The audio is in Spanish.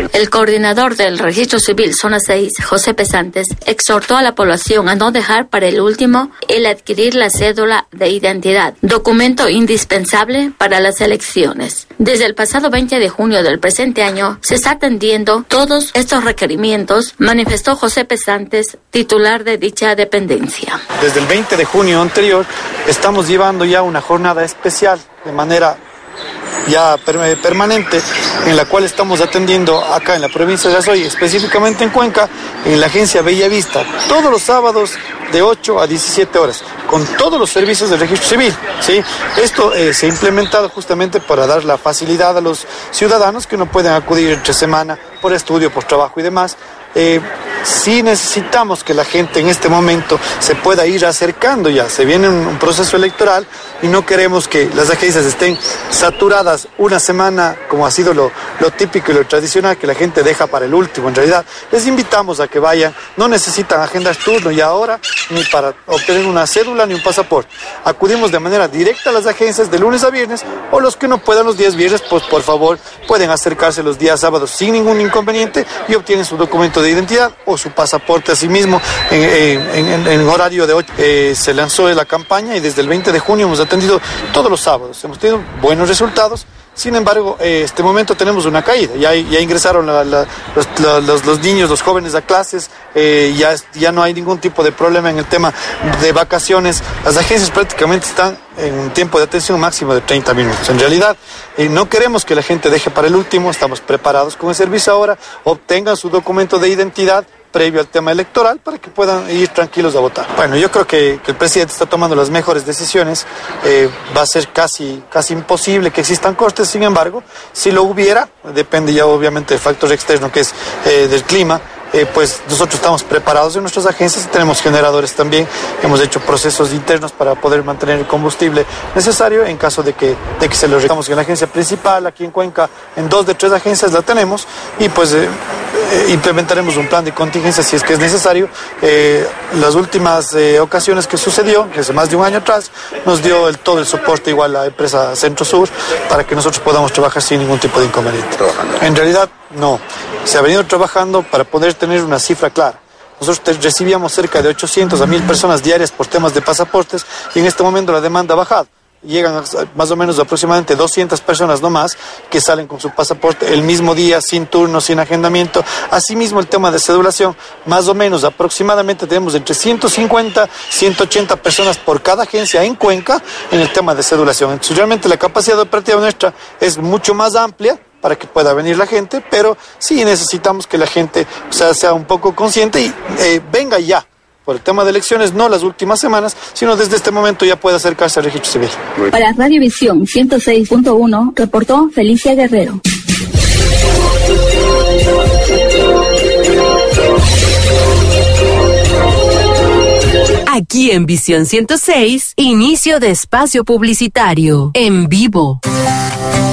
El coordinador del Registro Civil Zona 6, José Pesantes, exhortó a la población a no dejar para el último el adquirir la cédula de identidad, documento indispensable para las elecciones. Desde el pasado 20 de junio del presente año se está atendiendo todos estos requerimientos, manifestó José Pesantes, titular de dicha dependencia. Desde el 20 de junio anterior estamos llevando ya una jornada especial de manera ya permanente, en la cual estamos atendiendo acá en la provincia de Azoy, específicamente en Cuenca, en la agencia Bellavista, todos los sábados de 8 a 17 horas, con todos los servicios del registro civil, ¿sí? Esto se ha implementado justamente para dar la facilidad a los ciudadanos que no pueden acudir entre semana por estudio, por trabajo y demás. Sí necesitamos que la gente en este momento se pueda ir acercando ya. Se viene un proceso electoral y no queremos que las agencias estén saturadas una semana, como ha sido lo típico y lo tradicional, que la gente deja para el último. En realidad, les invitamos a que vayan. No necesitan agendar turno ya ahora, ni para obtener una cédula ni un pasaporte. Acudimos de manera directa a las agencias de lunes a viernes, o los que no puedan los días viernes, pues por favor pueden acercarse los días sábados sin ningún inconveniente y obtienen su documento de identidad o su pasaporte. Asimismo, en horario de 8 se lanzó la campaña y desde el 20 de junio hemos atendido todos los sábados. Hemos tenido buenos resultados. Sin embargo, este momento tenemos una caída. Ya ingresaron los niños, los jóvenes a clases. Ya no hay ningún tipo de problema en el tema de vacaciones. Las agencias prácticamente están en un tiempo de atención máximo de 30 minutos. En realidad, no queremos que la gente deje para el último. Estamos preparados con el servicio ahora. Obtengan su documento de identidad previo al tema electoral para que puedan ir tranquilos a votar. Bueno, yo creo que el presidente está tomando las mejores decisiones. Va a ser casi imposible que existan cortes. Sin embargo, si lo hubiera, depende ya obviamente del factor externo que es del clima. Pues nosotros estamos preparados en nuestras agencias y tenemos generadores también. Hemos hecho procesos internos para poder mantener el combustible necesario en caso de que se lo requiramos. En la agencia principal, aquí en Cuenca, en 2 de 3 agencias la tenemos y pues implementaremos un plan de contingencia si es que es necesario. Las últimas ocasiones que sucedió, que hace más de un año atrás, nos dio todo el soporte igual a la empresa Centro Sur para que nosotros podamos trabajar sin ningún tipo de inconveniente. En realidad, no. Se ha venido trabajando para poder tener una cifra clara. Nosotros recibíamos cerca de 800 a 1000 personas diarias por temas de pasaportes y en este momento la demanda ha bajado. Llegan más o menos aproximadamente 200 personas no más que salen con su pasaporte el mismo día, sin turno, sin agendamiento. Asimismo, el tema de cedulación, más o menos aproximadamente tenemos entre 150 180 personas por cada agencia en Cuenca en el tema de cedulación. Entonces, realmente la capacidad operativa nuestra es mucho más amplia para que pueda venir la gente, pero sí necesitamos que la gente sea un poco consciente y venga ya. Por el tema de elecciones, no las últimas semanas, sino desde este momento ya puede acercarse al registro civil. Para Radiovisión 106.1, reportó Felicia Guerrero. Aquí en Visión 106, inicio de espacio publicitario, en vivo.